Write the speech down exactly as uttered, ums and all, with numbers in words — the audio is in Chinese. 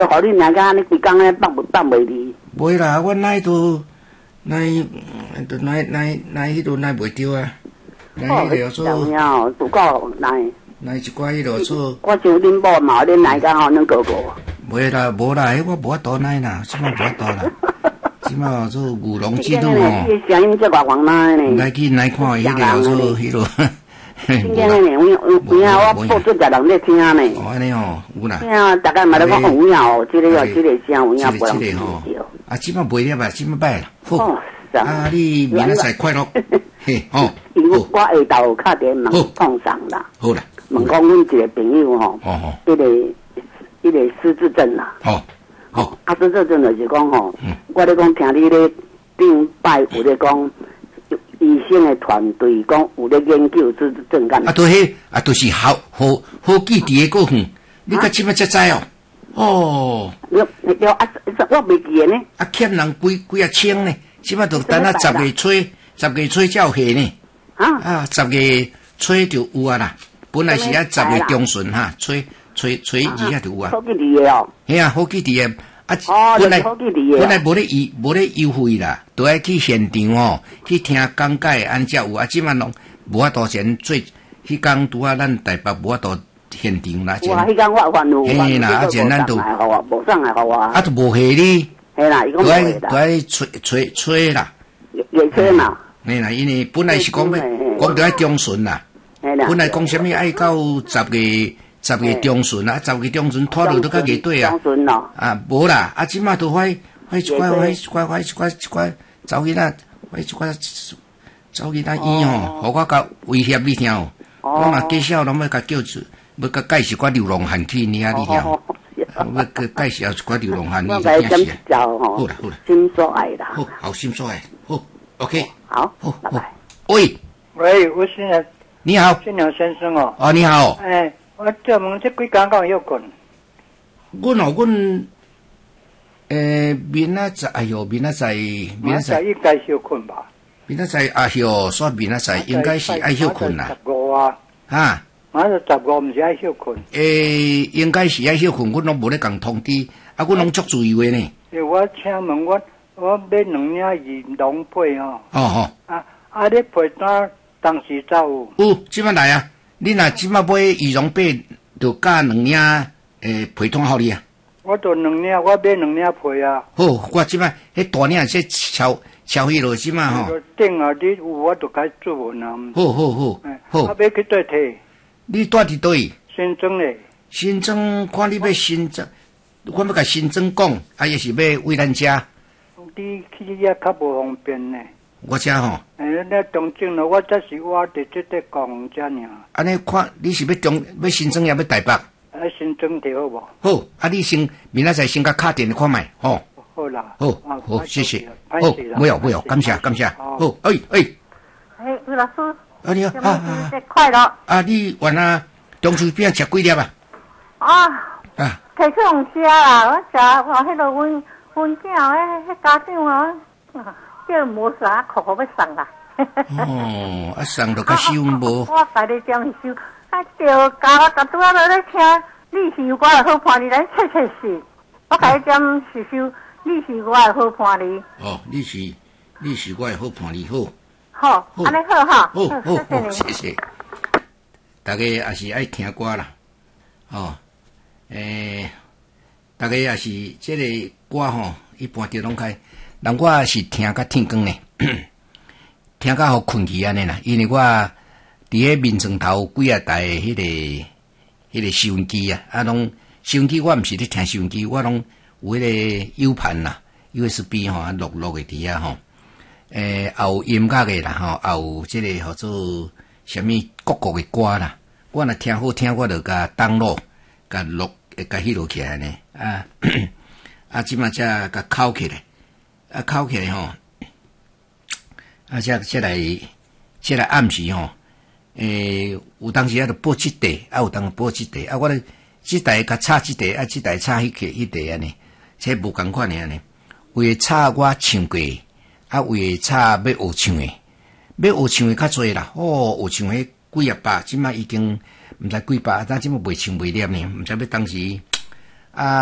互你两个安尼规工咧放不放袂离？ 袂啦，阮奶都奶都奶奶奶迄度奶袂着啊。奶迄个做哦，足够奶。 奶一寡迄落做。 我像恁某嘛，恁奶家吼恁哥哥。袂啦，无啦，迄我无法度奶啦，即摆无法度啦。即摆做牛郎织女吼。 伊声音即外黄奶呢。 来去奶看迄个做迄落。 真正呢，有有有影，我报出来人咧听呢。 哦，安尼哦，有啦。 听啊，大概嘛咧讲有影哦，即个哦，即个声有影不能听到。 啊，即摆袂了啊，即摆歹啦。好，啊，你明仔载快乐。嘿，吼。 因为我下昼有敲电问碰上啦。 好啦。 问讲阮一个朋友吼，迄个迄个失智症啦。 好。好。 啊，失智症就是讲吼，我咧讲听你咧顶摆有咧讲。医生的团队讲有咧研究失智症干。 啊，都迄啊，都是好好好记伫诶个远，你甲即摆才知哦。哦。了了啊，我袂记呢。 啊，欠人几几啊千呢？即摆都等啊十月初，十月初才有下呢。啊。啊，十月初就有啊啦。本来是啊十月中旬哈，初初初二啊就有啊。 好记伫诶哦。 嘿啊，好记伫诶。啊， 本来本来无咧优无咧优惠啦，都爱去现场哦，去听讲解安才有啊。即摆拢无法度先做，迄工拄啊，咱台北无法度现场啦。 哇，迄工我还有， 嘿啦，啊，前咱都无上来互我。 啊，都无下你。 嘿啦，伊讲无下啦。 都爱吹吹吹啦。 月吹嘛。 嘿啦，因为本来是讲要讲着爱中旬啦。嘿啦。本来讲啥物爱到十月。十月中旬啊，十月中旬拖落都较热对啊。 中旬咯。啊， 无啦，啊，即马都快快一块快一块快一块一块走去那，快一块走去那医吼，互我甲威胁你听哦。我嘛介绍拢要甲叫住，要甲介绍寡流浪汉去你啊，你听。要甲介绍一寡流浪汉，你听是。好啦好啦。 心所爱啦。 好，好心所爱，好 ，OK。 好，好，拜拜。 喂。 喂，我是。 你好。 新娘先生哦。 哦，你好。 哎。我这问这几工敢有困？ 阮哦，阮诶，明仔载，哎哟，明仔载， 明仔载应该休困吧？ 明仔载啊哟，说明仔载应该是爱休困啦。 十五啊。 啊。 明仔十五毋是爱休困。 诶，应该是爱休困，阮拢无咧共通知，啊，阮拢足注意话呢。 诶，我请问我，我买两领羽绒被吼。 哦吼。 啊啊！你被单当时走有？ 有，即摆来啊！你若即摆买羽绒被，就加两领诶被单互你啊。 我做两领，我买两领被啊。 好，我即摆迄大领说超超迄落即摆吼。 顶啊，你有我就该做文啊。 好好好，好。 啊，要去倒摕。 你住伫倒位？ 新庄嘞。 新庄，看你要新庄，我要甲新庄讲，啊，也是要为咱遮。 你去遐较无方便呢。 我遮吼。 诶，那中正咯，我这是我伫即个讲遮尔。 安尼看，你是要中要新庄也要台北？ 啊，新庄就好无？ 好，啊，你先明仔载先甲敲电看卖，吼。 好啦。 好，好，谢谢。好，没有没有，感谢感谢。好，哎哎。 哎，魏老师。 啊，你好，啊啊。 节快乐。 啊，你原啊中秋饼食几粒啊？ 啊。 啊。 摕去用食啦，我食我迄个阮阮囝诶，迄家长啊。这无啥可可要送啦。 哦，啊送就较少无。 我家己将收，啊就教我逐拄仔咧听历史歌的好伴你，咱切切是。我家己将是收历史歌的好伴你。 哦，历史历史歌的好伴你好。 好，安尼好哈。 好好好，谢谢。大家也是爱听歌啦，哦，诶，大家也是这个歌吼，一般就拢开。人我是听甲天光呢，听甲好困去安尼啦。因为我伫迄面床头几啊台迄个迄个收音机啊，啊拢收音机我毋是咧听收音机，我拢有迄个 U 盘啦 ，U S B 吼，啊录录诶伫遐吼。诶，也有音乐诶啦吼，也有即个号做啥物各国诶歌啦。我若听好听，我就甲登录，甲录，甲迄落起来呢。啊啊，即马才甲拷起来。啊，考起来吼，啊，这这来这来暗时吼，诶、欸，有当时啊，就报即地，啊，有当报即地，啊，我咧即台甲插即地，啊，即台插迄个迄地安尼，这无共款诶安尼。为插我唱过，啊，为插要学唱诶，要学唱诶较侪啦。哦，学唱迄几啊百，即摆已经毋知几百，但即摆袂唱袂念呢，毋知要当时啊。